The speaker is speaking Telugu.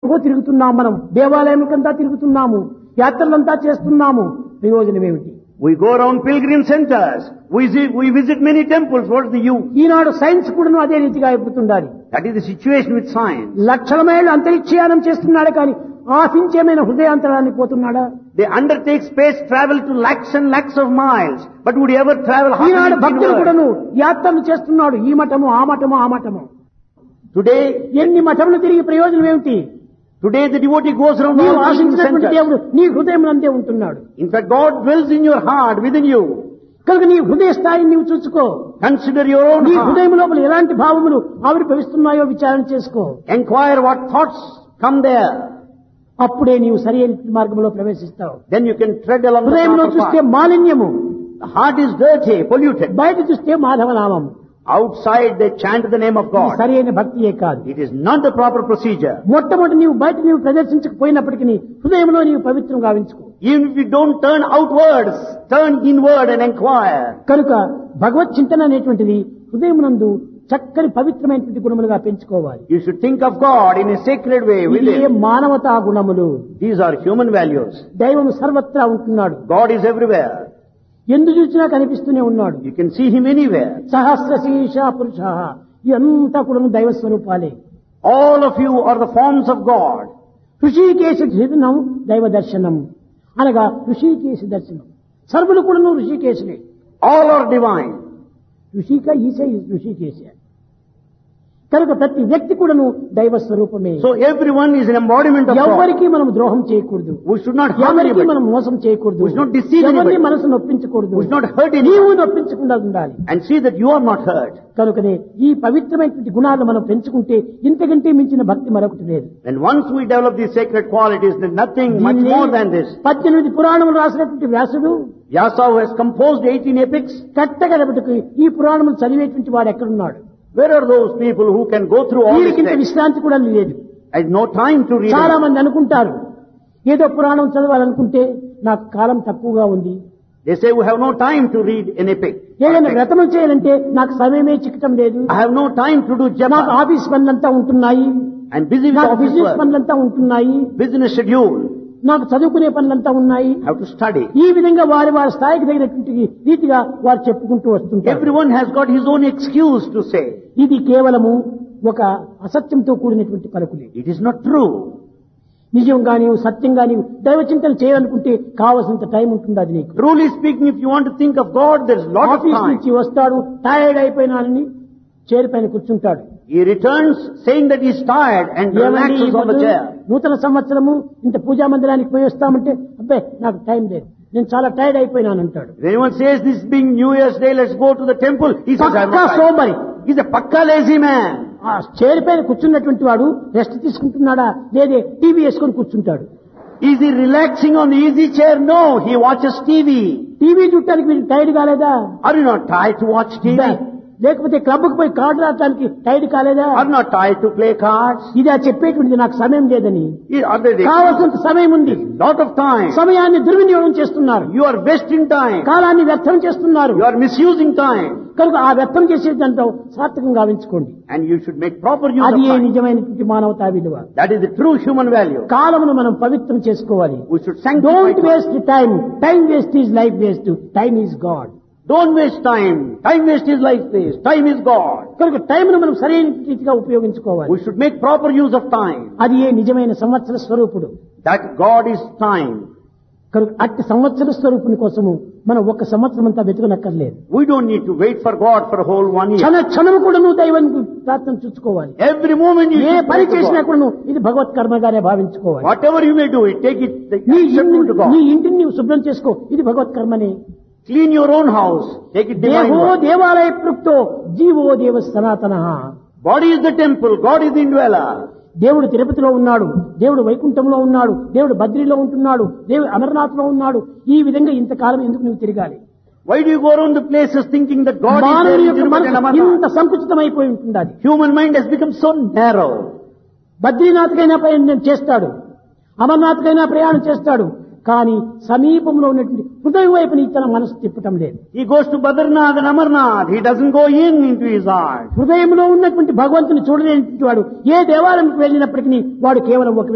తిరుగుతున్నాం, మనం దేవాలయంకంతా తిరుగుతున్నాము, యాత్రలంతా చేస్తున్నాము, ప్రయోజనం ఏమిటి? We go around pilgrim centers. We visit many temples. What's the use? Eenadu science కూడా అదే రీతిగా అయిపోతుండాలి. That is the situation with science. లక్షల మైళ్ళు అంతరిక్షయానం చేస్తున్నాడు కానీ ఆశించేమైన హృదయాంతరానికి పోతున్నాడా? They undertake space travel to lakhs and lakhs of miles. But would you ever travel ఈనాడు భక్తులు half కూడాను యాత్రలు చేస్తున్నాడు, ఈ మఠము ఆ మఠము ఆ మఠము. Today, ఎన్ని మఠములు తిరిగి ప్రయోజనం ఏమిటి? today the devotee goes around నీవు all pilgrim ఆశించినటువంటి centers. దేవుడు నీ హృదయం అంతే ఉంటున్నాడు. In fact, God dwells in your heart, within you. కనుక నీ హృదయ స్థాయిని నీవు చూసుకో. Consider your own నీ heart. హృదయం లోపల ఎలాంటి భావములు ఆవిర్భవిస్తున్నాయో విచారణ చేసుకో. Enquire what thoughts come there. అప్పుడే నీవు సరైన మార్గంలో ప్రవేశిస్తావు. Then you can tread along the హృదయంలో proper చూస్తే path. మాలిన్యము, The heart is dirty, polluted. బయట చూస్తే మాధవనామం. Outside they chant the name of God. సరైన భక్తియే కాదు. It is not the proper procedure. మొట్టమొదటి నీవు బయట నీవు ప్రదర్శించకపోయినప్పటికీ హృదయంలో నీవు పవిత్రం గావించుకో. Even if you don't turn outwards, turn inward and enquire. కనుక భగవత్ చింతన అనేటువంటిది హృదయమునందు చక్కని పవిత్రమైనటువంటి గుణములుగా పెంచుకోవాలి. You should think of God in a sacred way ఇదే within. మానవతా గుణములు. These are human values. దైవం సర్వత్రా ఉంటున్నాడు, God is everywhere. ఎందు చూసినా కనిపిస్తూనే ఉన్నాడు. You can see Him anywhere. సహస్ర శీర్ష పురుష, ఇదంతా కూడా దైవ స్వరూపాలే. All of you are the forms of God. Hrishikesha దర్శనం దైవ దర్శనం అనగా ఋషికేశ దర్శనం. సర్వులు కూడా ఋషికేశులే. All are divine. ఋషిక ఈశ ఋషికేశ. కనుక ప్రతి వ్యక్తి కూడాను దైవ స్వరూపమే. So everyone is an embodiment of God. ఎవరికి మనం ద్రోహం చేయకూడదు, We should not harm ఎవరికి anybody. మనం మోసం చేయకూడదు, We should not deceive ఎవరిని anybody. మనసు నొప్పించకూడదు, We should not hurt నీవు anyone. నొప్పించకుండా ఉండాలి. And see that you are not hurt. కనుకనే ఈ పవిత్రమైనటువంటి గుణాలు మనం పెంచుకుంటే ఇంతకంటే మించిన భక్తి మరొకటి లేదు. And once we develop these sacred qualities, there's nothing much దీన్ని more than this. 18 పురాణములు రాసినటువంటి వ్యాసుడు Vyasa, who has composed 18 epics, కట్టగలబట్టుకు ఈ పురాణములు చదివేటువంటి వాడు ఎక్కడున్నాడు? where are those people who can go through all these వీరికింత texts? విశ్రాంతి కూడా లేదు. I have no time to read చాలా it. మంది అనుకుంటారు ఏదో పురాణం చదవాలనుకుంటే నాకు కాలం తక్కువగా ఉంది, They say we have no time to read an epic. ఏదైనా వ్రతములు చేయాలంటే నాకు సమయమే చిక్కటం లేదు, I have no time to do నాకు japa. ఆఫీస్ పనులంతా ఉంటున్నాయి, I'm busy with నాకు office బిజినెస్ work, పనులంతా ఉంటున్నాయి, business schedule. నాకు చదువుకునే పనులంతా ఉన్నాయి. I have to study. ఈ విధంగా వారి వారి స్థాయికి తగినటువంటి రీతిగా వారు చెప్పుకుంటూ వస్తుంటారు. Everyone has got his own excuse to say. ఇది కేవలము ఒక అసత్యంతో కూడినటువంటి పలుకులే. It is not true. నిజంగా నీవు సత్యంగా నీవు దైవ చింతన చేయాలనుకుంటే కావలసినంత టైం ఉంటుంది. అది నీకు Truly speaking, if you want to think of God, there's lot of office time. నుంచి వస్తాడు, టైర్డ్ అయిపోయినానని చైర్ పైన కూర్చుంటాడు. He returns saying that he's tired and ఏమండి ఈ relaxes on the పొద్దు chair. నూతన సంవత్సరము ఇంత పూజా మందిరానికి పోయి వస్తామంటే అబ్బే నాకు టైం లేదు, నేను చాలా టైర్డ్ అయిపోయినాను అంటాడు. If anyone says this being New Year's Day, let's go to the temple, he says, I'm Pakka not tired. సోమరి. He's a pakka lazy man. ఆ చైర్ పైన కూర్చున్నటువంటి వాడు రెస్ట్ తీసుకుంటున్నాడా లేదే టీవీ వేసుకొని కూర్చుంటాడు. Is he relaxing on the easy chair? No, he watches TV. TV చూడటానికి మీరు టైర్డ్ కాలేదా? Are you not tired to watch TV? లేకపోతే క్లబ్కు పోయి కార్డు ఆడటానికి టైర్డ్ కాలేదా? Are you not tired to play cards? ఇది ఆ చెప్పేటువంటిది నాకు సమయం లేదని. Are they కావాల్సినంత సమయం ఉంది, lot of time? సమయాన్ని దుర్వినియోగం చేస్తున్నారు, You are wasting time. కాలాన్ని వ్యర్థం చేస్తున్నారు. You are misusing time. కనుక ఆ వ్యర్థం చేసేదంతా సార్థకంగా గావించుకోండి. And you should make proper use of అది time. నిజమైనటువంటి మానవతా విలువ. That is the true human value. కాలమును మనం పవిత్రం చేసుకోవాలి. We should sanctify don't time. Waste time, time waste is life waste, time is God. Don't waste time. Time waste is life waste. Time is God. కనుక టైంను మనం సరైన రీతిగా ఉపయోగించుకోవాలి. We should make proper use of time. అది నిజమైన సంవత్సర స్వరూపుడు. That God is time. కనుక అట్టి సంవత్సర స్వరూపుని కోసము మనం ఒక సంవత్సరం అంతా వెతకనక్కర్లేదు. We don't need to wait for God for a whole 1 year. క్షణము కూడా నువ్వు దైవానికి ప్రార్థన చూసుకోవాలి. Every moment you A should పని pray to చేసినా God. కూడా నువ్వు ఇది భగవత్ కర్మగానే భావించుకోవాలి. Whatever you may do, take it నీ acceptable to నీ God. ఇంటిని నీవు శుభ్రం చేసుకో, ఇది భగవత్ కర్మనే. Clean your own house. Take it divine. దేహో work. దేవాలయ పృక్తో జీవో దేవ సనాతన. Body is the temple. God is the indweller. దేవుడు తిరుపతిలో ఉన్నాడు, దేవుడు వైకుంఠంలో ఉన్నాడు, దేవుడు బద్రీలో ఉంటున్నాడు, దేవుడు అమర్నాథ్లో ఉన్నాడు. ఈ విధంగా ఇంతకాలం ఎందుకు నువ్వు తిరగాలి? Why do you go around the places thinking that God is there మానవుని in యొక్క Tirupati and మనసు ఇంత Amarnath? సంకుచితమైపోయి ఉంటుంది. అది Human mind has become so narrow. బద్రీనాథ్కైనా ప్రయాణం చేస్తాడు, అమర్నాథ్కైనా ప్రయాణం చేస్తాడు, కానీ సమీపంలో ఉన్నటువంటి హృదయం వైపు తన మనసు తిప్పటం లేదు. He goes to Badrinath and Amarnath. He doesn't go into his heart. హృదయంలో ఉన్నటువంటి భగవంతుని చూడలేనటువంటి వాడు ఏ దేవాలయంకి వెళ్ళినప్పటికీ వాడు కేవలం ఒక